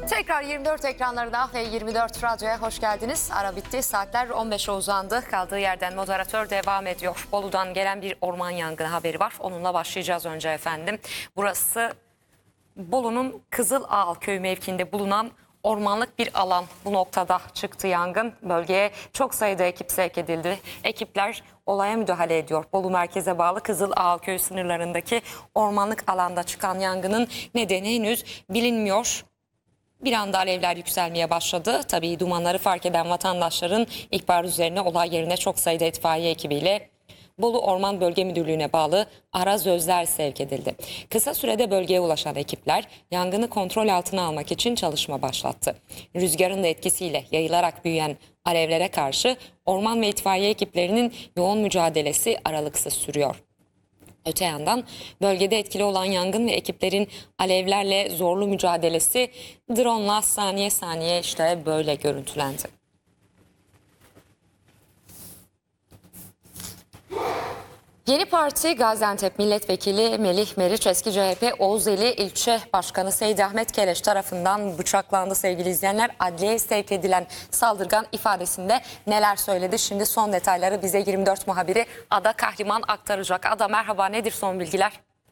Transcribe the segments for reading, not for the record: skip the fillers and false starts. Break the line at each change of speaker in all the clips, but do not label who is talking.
Tekrar 24 ekranlarına ve 24 Radyo'ya hoş geldiniz. Ara bitti. Saatler 15'e uzandı. Kaldığı yerden moderatör devam ediyor. Bolu'dan gelen bir orman yangını haberi var. Onunla başlayacağız önce efendim. Burası Bolu'nun Kızılağal köy mevkiinde bulunan ormanlık bir alan. Bu noktada çıktı yangın. Bölgeye çok sayıda ekip sevk edildi. Ekipler olaya müdahale ediyor. Bolu merkeze bağlı Kızılağal köy sınırlarındaki ormanlık alanda çıkan yangının nedeni henüz bilinmiyor. Bir anda alevler yükselmeye başladı. Tabii dumanları fark eden vatandaşların ihbar üzerine olay yerine çok sayıda itfaiye ekibiyle Bolu Orman Bölge Müdürlüğü'ne bağlı arazözler sevk edildi. Kısa sürede bölgeye ulaşan ekipler yangını kontrol altına almak için çalışma başlattı. Rüzgarın da etkisiyle yayılarak büyüyen alevlere karşı orman ve itfaiye ekiplerinin yoğun mücadelesi aralıksız sürüyor. Öte yandan bölgede etkili olan yangın ve ekiplerin alevlerle zorlu mücadelesi drone'la saniye saniye işte böyle görüntülendi. Yeni Parti Gaziantep Milletvekili Melih Meriç eski CHP Oğuzeli İlçe Başkanı Seydi Ahmet Keleş tarafından bıçaklandı sevgili izleyenler. Adliyeye sevk edilen saldırgan ifadesinde neler söyledi? Şimdi son detayları bize 24 muhabiri Ada Kahraman aktaracak. Ada merhaba, nedir son bilgiler?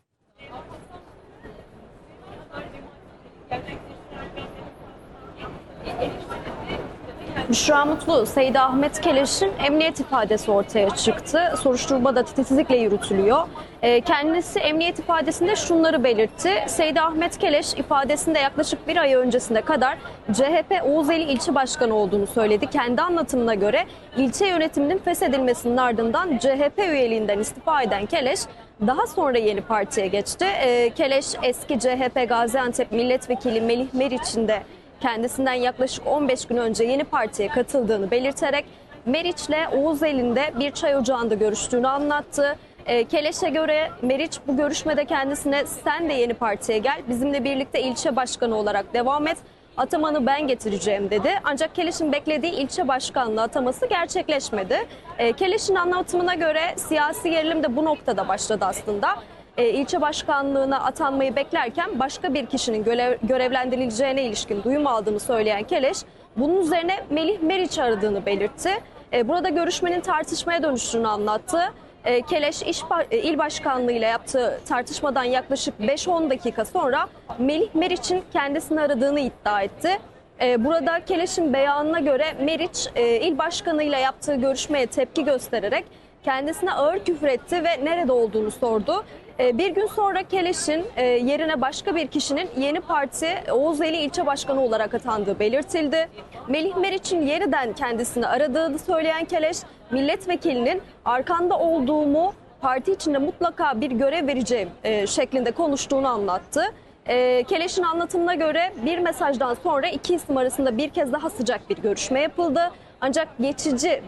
Büşra Mutlu, Seydi Ahmet Keleş'in emniyet ifadesi ortaya çıktı. Soruşturma da titizlikle yürütülüyor. Kendisi emniyet ifadesinde şunları belirtti. Seydi Ahmet Keleş ifadesinde yaklaşık bir ay öncesine kadar CHP Oğuzeli İlçe Başkanı olduğunu söyledi. Kendi anlatımına göre ilçe yönetiminin feshedilmesinin ardından CHP üyeliğinden istifa eden Keleş daha sonra yeni partiye geçti. Keleş eski CHP Gaziantep Milletvekili Melih Meriç'in de kendisinden yaklaşık 15 gün önce yeni partiye katıldığını belirterek Meriç'le Oğuzeli'nde bir çay ocağında görüştüğünü anlattı. Keleş'e göre Meriç bu görüşmede kendisine sen de yeni partiye gel, bizimle birlikte ilçe başkanı olarak devam et, atamanı ben getireceğim dedi. Ancak Keleş'in beklediği ilçe başkanlığı ataması gerçekleşmedi. Keleş'in anlatımına göre siyasi gerilim de bu noktada başladı aslında. İlçe başkanlığına atanmayı beklerken başka bir kişinin görevlendirileceğine ilişkin duyum aldığını söyleyen Keleş, bunun üzerine Melih Meriç aradığını belirtti. Burada görüşmenin tartışmaya dönüştüğünü anlattı. Keleş il başkanlığıyla yaptığı tartışmadan yaklaşık 5-10 dakika sonra Melih Meriç'in kendisini aradığını iddia etti. Burada Keleş'in beyanına göre Meriç il başkanıyla yaptığı görüşmeye tepki göstererek kendisine ağır küfür etti ve nerede olduğunu sordu. Bir gün sonra Keleş'in yerine başka bir kişinin yeni parti Oğuzeli İlçe Başkanı olarak atandığı belirtildi. Melih Meriç'in yeniden kendisini aradığını söyleyen Keleş, milletvekilinin arkanda olduğumu, parti içinde mutlaka bir görev vereceğim şeklinde konuştuğunu anlattı. Keleş'in anlatımına göre bir mesajdan sonra iki isim arasında bir kez daha sıcak bir görüşme yapıldı. Ancak geçici